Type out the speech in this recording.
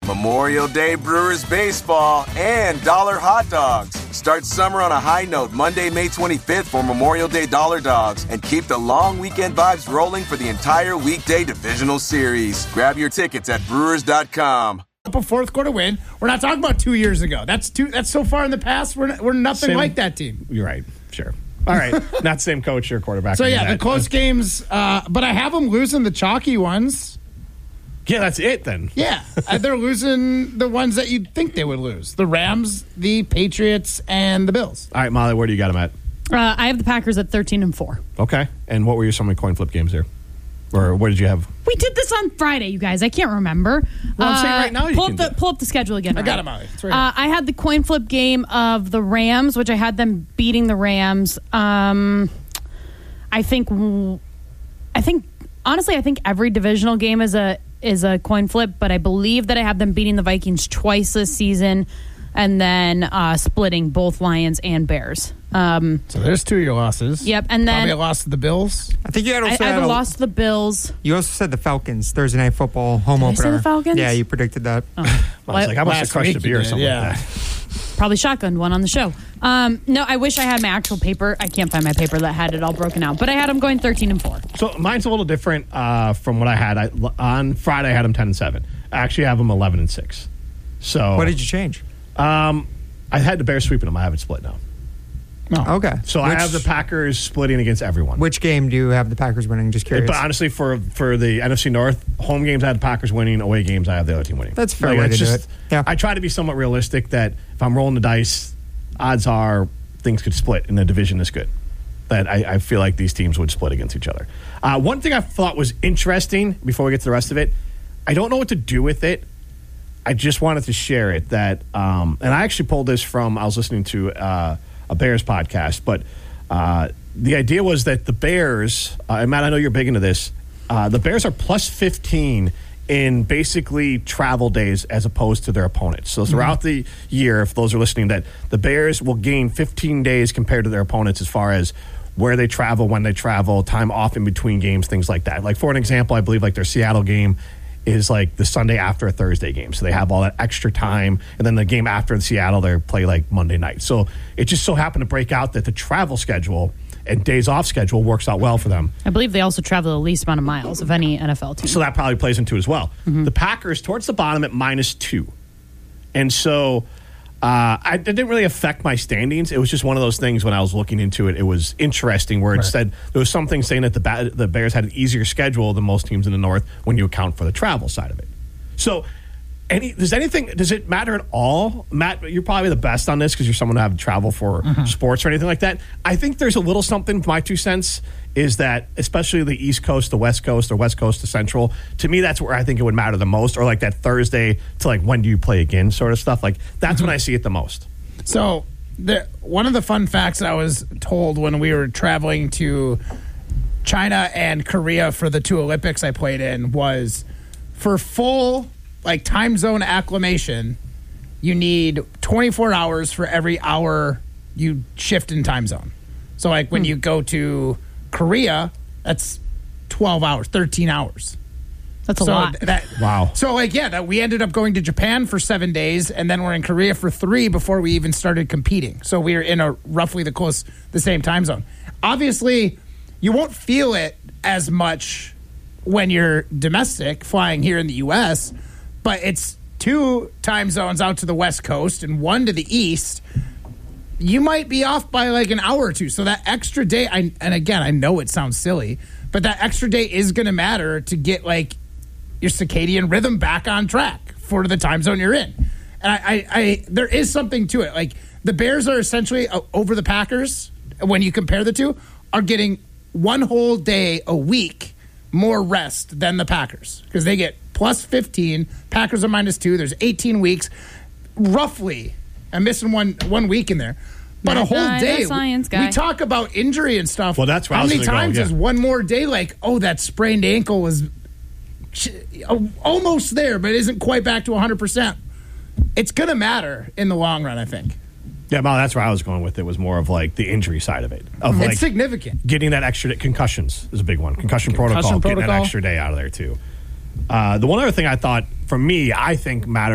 Memorial Day Brewers baseball, and dollar hot dogs. Start summer on a high note Monday, May 25th for Memorial Day Dollar Dogs, and keep the long weekend vibes rolling for the entire weekday divisional series. Grab your tickets at brewers.com. A fourth quarter win. We're not talking about 2 years ago. That's so far in the past. We're nothing like that team. You're right. Sure. All right. Not same coach or quarterback. So yeah, the close games. But I have them losing the chalky ones. Yeah, that's it then. Yeah, they're losing the ones that you'd think they would lose: the Rams, the Patriots, and the Bills. All right, Molly, where do you got them at? I have the Packers at 13-4. Okay. And what were your some of the coin flip games there? Or what did you have? We did this on Friday, you guys. I can't remember. Well, I'm saying right now pull up the schedule again. I got them out. It's right here. I had the coin flip game of the Rams, which I had them beating the Rams. I think every divisional game is a coin flip, but I believe that I have them beating the Vikings twice this season and then splitting both Lions and Bears. So there's 2 of your losses. Yep, and then probably a loss to the Bills. I think you had also I have a loss to the Bills. You also said the Falcons Thursday Night Football home opener. Did I say the Falcons? Yeah, you predicted that. I was like, I must have crushed a beer or something like that. Probably shotgunned one on the show. No, I wish I had my actual paper. I can't find my paper that had it all broken out, but I had them going 13-4. So mine's a little different from what I had. On Friday, I had them 10-7. I actually have them 11-6. So what did you change? I had the Bears sweeping them. I have it split now. Oh. Okay. So I have the Packers splitting against everyone. Which game do you have the Packers winning? Just curious. But honestly, for the NFC North, home games I had the Packers winning, away games I have the other team winning. That's a fair way to do it. Yeah. I try to be somewhat realistic that if I'm rolling the dice, odds are things could split in a division this good. That I feel like these teams would split against each other. One thing I thought was interesting before we get to the rest of it, I don't know what to do with it. I just wanted to share it that, and I actually pulled this from, I was listening to a Bears podcast, but the idea was that the Bears, and Matt, I know you're big into this, the Bears are plus 15 in basically travel days as opposed to their opponents. So throughout the year, if those are listening, that the Bears will gain 15 days compared to their opponents as far as where they travel, when they travel, time off in between games, things like that. Like for an example, I believe like their Seattle game is like the Sunday after a Thursday game. So they have all that extra time. And then the game after in Seattle, they play like Monday night. So it just so happened to break out that the travel schedule and days off schedule works out well for them. I believe they also travel the least amount of miles of any NFL team. So that probably plays into it as well. The Packers towards the bottom at -2. And so it didn't really affect my standings. It was just one of those things when I was looking into it. It was interesting where it said there was something saying that the Bears had an easier schedule than most teams in the North when you account for the travel side of it. So does it matter at all? Matt, you're probably the best on this because you're someone who have travel for sports or anything like that. I think there's a little something, my 2 cents, is that especially the East Coast, the West Coast, or West Coast to Central, to me that's where I think it would matter the most, or like that Thursday to like when do you play again sort of stuff. Like that's when I see it the most. So one of the fun facts I was told when we were traveling to China and Korea for the 2 Olympics I played in was for full like time zone acclimation, you need 24 hours for every hour you shift in time zone. So like when you go to Korea, that's 12 hours, 13 hours. That's a lot. Wow. So like, that we ended up going to Japan for 7 days and then we're in Korea for 3 before we even started competing. So we were in roughly the same time zone. Obviously, you won't feel it as much when you're domestic flying here in the U.S., but it's 2 time zones out to the West Coast and 1 to the East. You might be off by like an hour or 2. So that extra day, and again, I know it sounds silly, but that extra day is going to matter to get like your circadian rhythm back on track for the time zone you're in. And I there is something to it. Like the Bears are essentially over the Packers, when you compare the two, are getting 1 whole day a week more rest than the Packers because they get plus 15. Packers are -2. There's 18 weeks. Roughly, I'm missing one week in there. But a whole day. Science guy. We talk about injury and stuff. Well, that's where how I was many gonna times go, yeah. is one more day like, oh, that sprained ankle was almost there, but isn't quite back to 100%. It's going to matter in the long run, I think. Yeah, well, that's where I was going with it. Was more of like the injury side of it. Of It's like significant. Getting that extra concussions is a big one. Concussion protocol, getting that extra day out of there too. The one other thing I thought, for me, I think matters